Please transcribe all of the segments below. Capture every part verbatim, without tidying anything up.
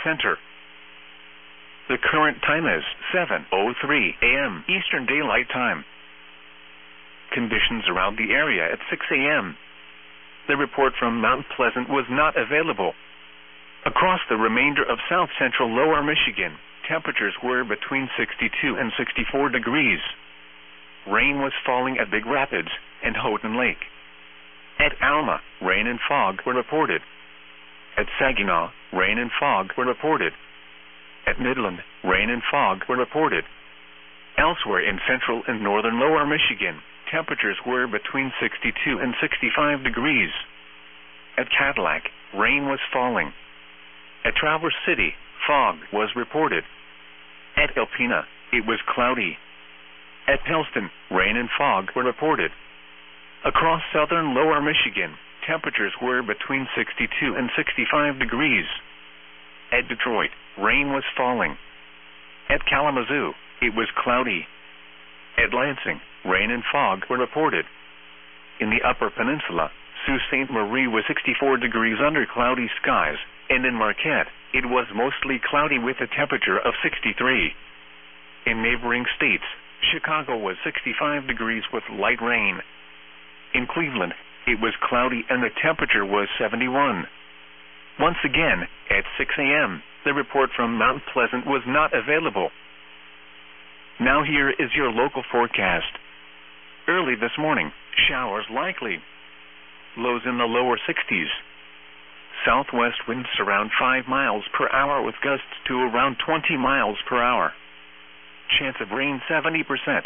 Center. The current time is seven oh three a m Eastern Daylight Time. Conditions around the area at six a m The report from Mount Pleasant was not available. Across the remainder of south central lower Michigan, temperatures were between sixty-two and sixty-four degrees. Rain was falling at Big Rapids and Houghton Lake. At Alma, rain and fog were reported. At Saginaw, rain and fog were reported. At Midland, rain and fog were reported. Elsewhere in central and northern lower Michigan, temperatures were between sixty-two and sixty-five degrees. At Cadillac, rain was falling. At Traverse City, fog was reported. At Alpena, it was cloudy. At Pellston, rain and fog were reported. Across southern lower Michigan, temperatures were between sixty-two and sixty-five degrees. At Detroit, rain was falling. At Kalamazoo, it was cloudy. At Lansing, rain and fog were reported. In the Upper Peninsula, Sault Ste. Marie was sixty-four degrees under cloudy skies, and in Marquette, it was mostly cloudy with a temperature of sixty-three. In neighboring states, Chicago was sixty-five degrees with light rain. In Cleveland, it was cloudy and the temperature was seventy-one. Once again, at six a m, the report from Mount Pleasant was not available. Now here is your local forecast. Early this morning, showers likely. Lows in the lower sixties. Southwest winds around five miles per hour with gusts to around twenty miles per hour. Chance of rain seventy percent.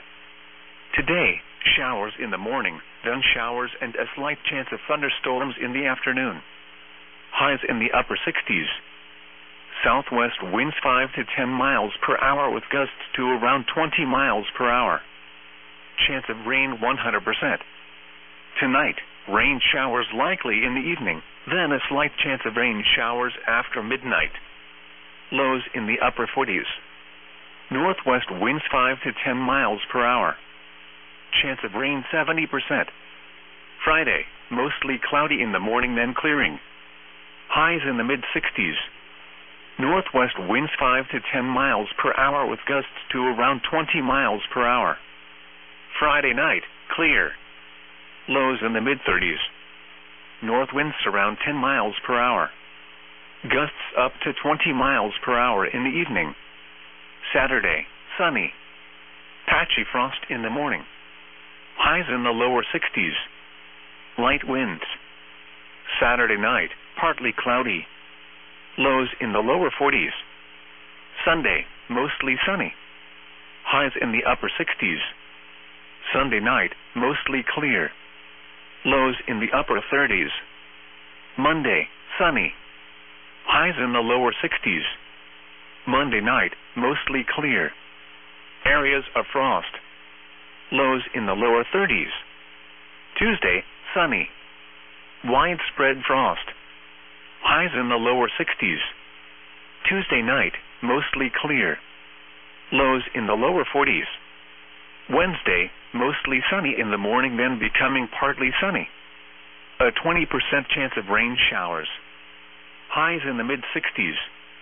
Today, showers in the morning, then showers and a slight chance of thunderstorms in the afternoon. Highs in the upper sixties. Southwest winds five to ten miles per hour with gusts to around twenty miles per hour. Chance of rain one hundred percent. Tonight, rain showers likely in the evening, then a slight chance of rain showers after midnight. Lows in the upper forties. Northwest winds five to ten miles per hour. Chance of rain seventy percent. Friday, mostly cloudy in the morning then clearing. Highs in the mid-sixties. Northwest winds five to ten miles per hour with gusts to around twenty miles per hour. Friday night, clear. Lows in the mid-thirties. North winds around ten miles per hour. Gusts up to twenty miles per hour in the evening. Saturday, sunny. Patchy frost in the morning. Highs in the lower sixties. Light winds. Saturday night, partly cloudy. Lows in the lower forties. Sunday, mostly sunny. Highs in the upper sixties. Sunday night, mostly clear. Lows in the upper thirties. Monday, sunny. Highs in the lower sixties. Monday night, mostly clear. Areas of frost. Lows in the lower thirties. Tuesday, sunny. Widespread frost. Highs in the lower sixties. Tuesday night, mostly clear. Lows in the lower forties. Wednesday, mostly sunny in the morning then becoming partly sunny. A twenty percent chance of rain showers. Highs in the mid-sixties.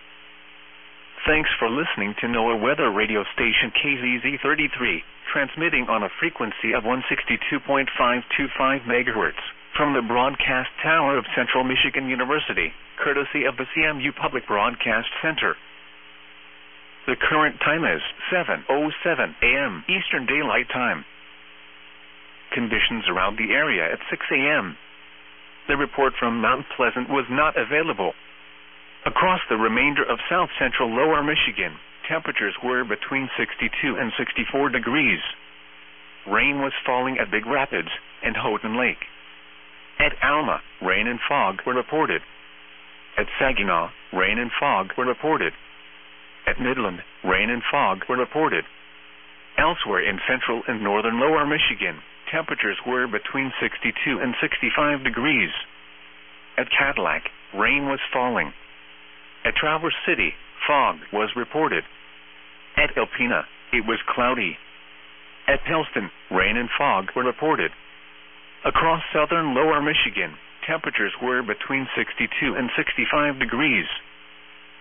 Thanks for listening to NOAA Weather Radio Station K Z Z thirty-three, transmitting on a frequency of one sixty-two point five two five megahertz from the broadcast tower of Central Michigan University, courtesy of the C M U Public Broadcast Center. The current time is seven oh seven a m Eastern Daylight Time. Conditions around the area at six a m The report from Mount Pleasant was not available. Across the remainder of south central lower Michigan, temperatures were between sixty-two and sixty-four degrees. Rain was falling at Big Rapids and Houghton Lake. At Alma, rain and fog were reported. At Saginaw, rain and fog were reported. At Midland, rain and fog were reported. Elsewhere in central and northern lower Michigan, temperatures were between sixty-two and sixty-five degrees. At Cadillac, rain was falling. At Traverse City, fog was reported. At Alpena, it was cloudy. At Pellston, rain and fog were reported. Across southern lower Michigan, temperatures were between sixty-two and sixty-five degrees.